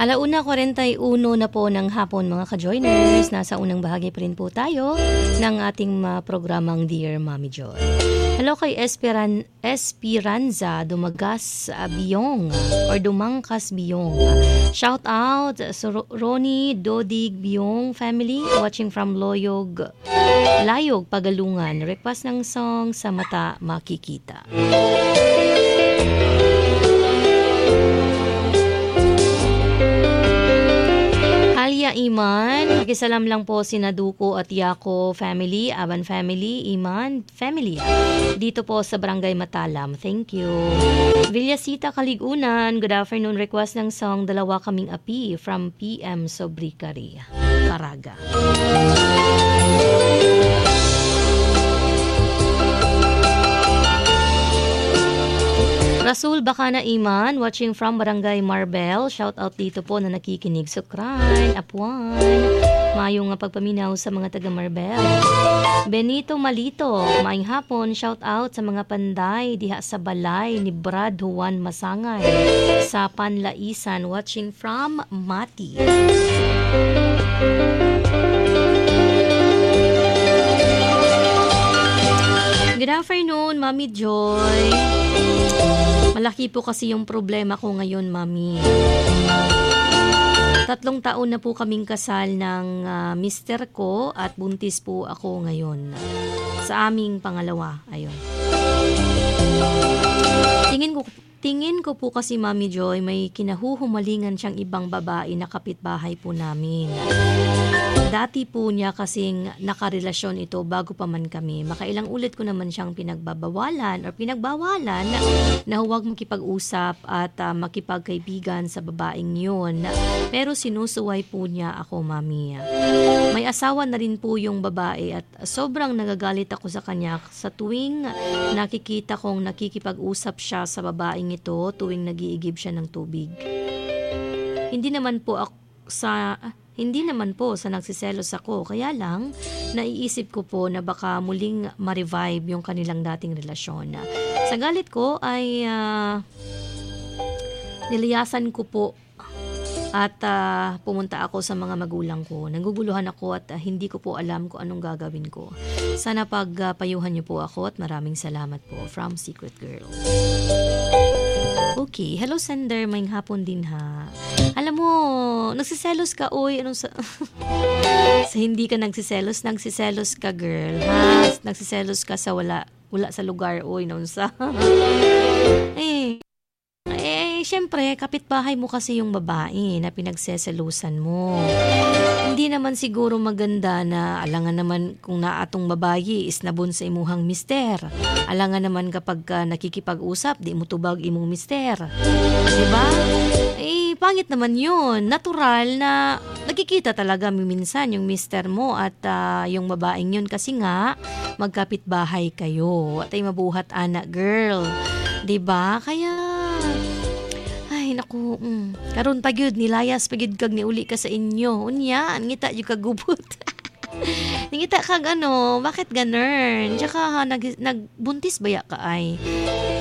1:41 na po ng hapon mga ka-joiners. Nasa unang bahagi pa rin po tayo ng ating programang Dear Mommy Joy. Hello kay Esperanza Dumagas Biyong or Dumangkas Biyong. Shout out sa Ronnie Dodig Biyong family watching from Layog, Pagalungan. Request ng song Sa Mata Makikita. Halia Iman, pakisalam lang po si Naduko at Yako family, Aban family, Iman family. Dito po sa Barangay Matalam. Thank you. Villasita Kaligunan, good afternoon. Request ng song Dalawa Kaming Api from PM Sobricari, Caraga. Rasul Bacana Iman, watching from Barangay Marbel. Shout out dito po na nakikinig. Sukran, Apuan. Mayong pagpaminaw sa mga taga Marbel. Benito Malito, maing hapon. Shout out sa mga panday diha sa balay ni Brad Juan Masangay sa Panlaisan. Watching from Mati. Good afternoon, Mami Joy. Malaki po kasi yung problema ko ngayon, Mami. 3 taon na po kaming kasal ng mister ko at buntis po ako ngayon. Sa aming pangalawa, ayun. Tingin ko po kasi, Mami Joy, may kinahuhumalingan siyang ibang babae na kapitbahay po namin. Dati po niya kasing nakarelasyon ito bago pa man kami. Makailang ulit ko naman siyang pinagbawalan na huwag makipag-usap at makipagkaibigan sa babaeng yun. Pero sinusuway po niya ako, Mami. May asawa na rin po yung babae at sobrang nagagalit ako sa kanya sa tuwing nakikita kong nakikipag-usap siya sa babaeng ito tuwing nag-iigib siya ng tubig. Hindi naman po sa nagsiselos ako, kaya lang naiisip ko po na baka muling ma-revive yung kanilang dating relasyon. Sa galit ko ay nilayasan ko po at pumunta ako sa mga magulang ko. Naguguluhan ako at hindi ko po alam kung anong gagawin ko. Sana pagpayuhan niyo po ako at maraming salamat po. From Secret Girl. Okay, hello sender, maing hapon din ha. Alam mo, nagsiselos ka, oy, anong sa... sa hindi ka nagsiselos ka, girl, ha? Nagsiselos ka sa wala sa lugar, oy, noon sa... Syempre, kapitbahay mo kasi yung babae na pinagseselusan mo. Hindi naman siguro maganda na alangan naman kung naatong babae is nabun sa imuhang mister. Alangan naman kapag nakikipag-usap, di mo tubag imong mister. Diba? Pangit naman yun. Natural na nakikita talaga minsan yung mister mo at yung babaeng yun kasi nga magkapitbahay kayo. At ay mabuhat anak, girl. Diba? Kaya... naku, karon pagyud nilayas pagyud kag niuli ka sa inyo. Unya, ngita yung kagubot. Ngita kag bakit ganun? Tsaka nagbuntis baya ka ay.